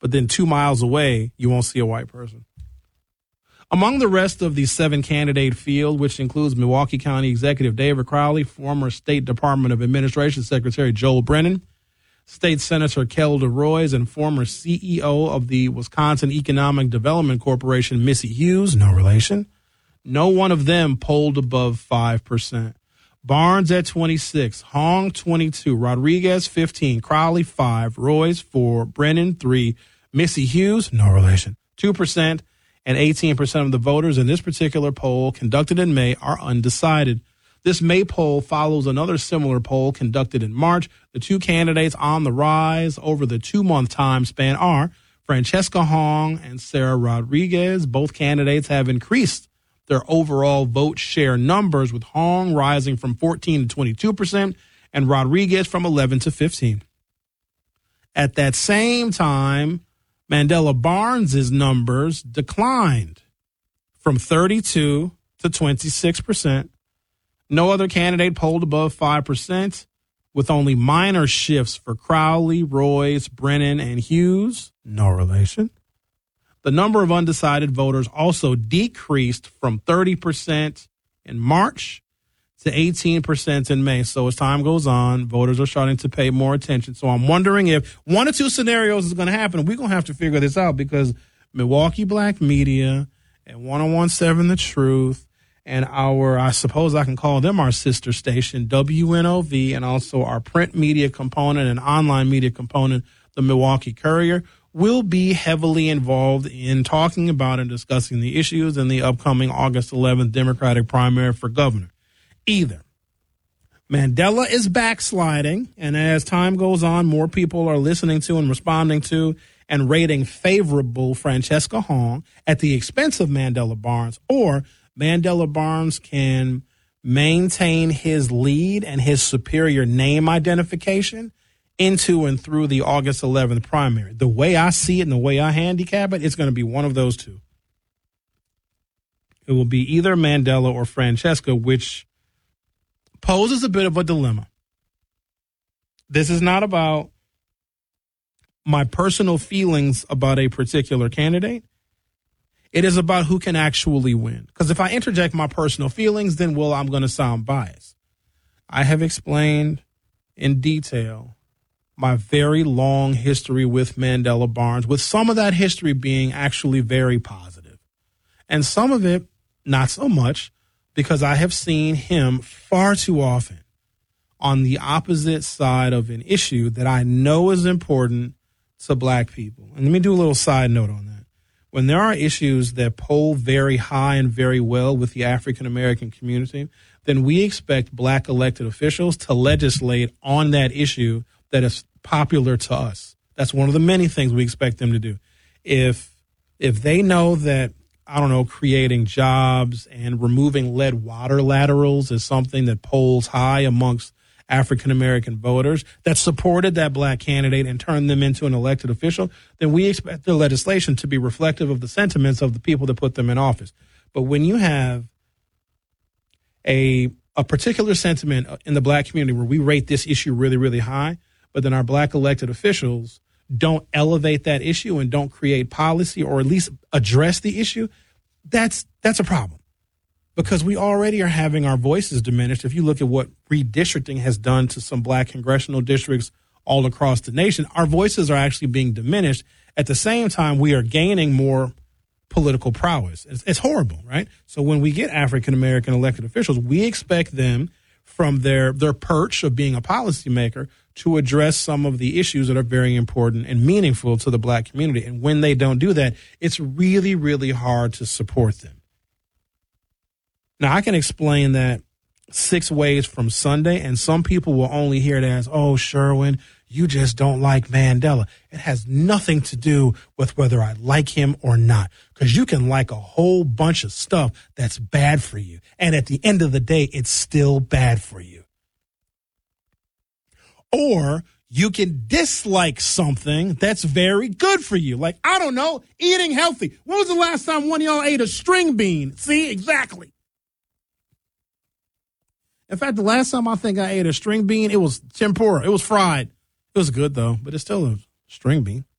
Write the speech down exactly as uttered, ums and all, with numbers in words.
but then two miles away, you won't see a white person. Among the rest of the seven-candidate field, which includes Milwaukee County Executive David Crowley, former State Department of Administration Secretary Joel Brennan, State Senator Kelda Roys, and former C E O of the Wisconsin Economic Development Corporation, Missy Hughes, no relation, no one of them polled above five percent. Barnes at twenty-six, Hong twenty-two, Rodriguez fifteen, Crowley five, Roys four, Brennan three, Missy Hughes, no relation, two percent, and eighteen percent of the voters in this particular poll conducted in May are undecided. This May poll follows another similar poll conducted in March. The two candidates on the rise over the two-month time span are Francesca Hong and Sarah Rodriguez. Both candidates have increased their overall vote share numbers, with Hong rising from fourteen to twenty-two percent and Rodriguez from eleven to fifteen. At that same time, Mandela Barnes's numbers declined from thirty-two to twenty-six percent. No other candidate polled above five percent, with only minor shifts for Crowley, Roys, Brennan, and Hughes, no relation. The number of undecided voters also decreased from thirty percent in March to eighteen percent in May. So as time goes on, voters are starting to pay more attention. So I'm wondering if one or two scenarios is going to happen. We're going to have to figure this out, because Milwaukee Black Media and ten seventeen The Truth and our, I suppose I can call them our sister station, W N O V, and also our print media component and online media component, the Milwaukee Courier, will be heavily involved in talking about and discussing the issues in the upcoming August eleventh Democratic primary for governor. Either Mandela is backsliding, and as time goes on, more people are listening to and responding to and rating favorable Francesca Hong at the expense of Mandela Barnes, or Mandela Barnes can maintain his lead and his superior name identification into and through the August eleventh primary. The way I see it and the way I handicap it, it's going to be one of those two. It will be either Mandela or Francesca, which poses a bit of a dilemma. This is not about my personal feelings about a particular candidate. It is about who can actually win. Because if I interject my personal feelings, then, well, I'm going to sound biased. I have explained in detail my very long history with Mandela Barnes, with some of that history being actually very positive, and some of it not so much, because I have seen him far too often on the opposite side of an issue that I know is important to black people. And let me do a little side note on that. When there are issues that poll very high and very well with the African-American community, then we expect black elected officials to legislate on that issue that is popular to us. That's one of the many things we expect them to do. If if they know that, I don't know, creating jobs and removing lead water laterals is something that polls high amongst African-American voters that supported that black candidate and turned them into an elected official, then we expect the legislation to be reflective of the sentiments of the people that put them in office. But when you have a a particular sentiment in the black community where we rate this issue really, really high, but then our black elected officials don't elevate that issue and don't create policy or at least address the issue, that's that's a problem. Because we already are having our voices diminished. If you look at what redistricting has done to some black congressional districts all across the nation, our voices are actually being diminished. At the same time, we are gaining more political prowess. It's, it's horrible, right? So when we get African-American elected officials, we expect them from their, their perch of being a policymaker to address some of the issues that are very important and meaningful to the black community. And when they don't do that, it's really, really hard to support them. Now, I can explain that six ways from Sunday, and some people will only hear it as, oh, Sherwin, you just don't like Mandela. It has nothing to do with whether I like him or not, because you can like a whole bunch of stuff that's bad for you. And at the end of the day, it's still bad for you. Or you can dislike something that's very good for you. Like, I don't know, eating healthy. When was the last time one of y'all ate a string bean? See, exactly. In fact, the last time I think I ate a string bean, it was tempura. It was fried. It was good, though, but it's still a string bean.